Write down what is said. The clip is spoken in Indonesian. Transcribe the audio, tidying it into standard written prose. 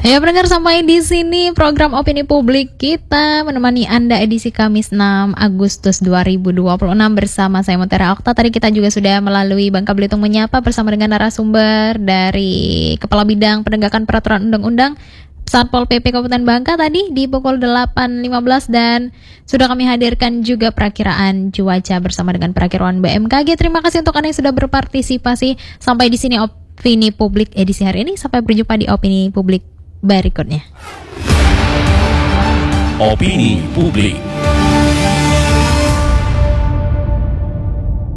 Ya pendengar, sampai di sini program Opini Publik kita menemani Anda edisi Kamis 6 Agustus 2026 bersama saya Mutiara Okta. Tadi kita juga sudah melalui Bangka Belitung Menyapa bersama dengan narasumber dari Kepala Bidang Penegakan Peraturan Undang-Undang Satpol PP Kabupaten Bangka tadi di pukul 8.15, dan sudah kami hadirkan juga perakiraan cuaca bersama dengan perakiraan BMKG. Terima kasih untuk Anda yang sudah berpartisipasi. Sampai di sini Opini Publik edisi hari ini. Sampai berjumpa di Opini Publik berikutnya. Opini Publik.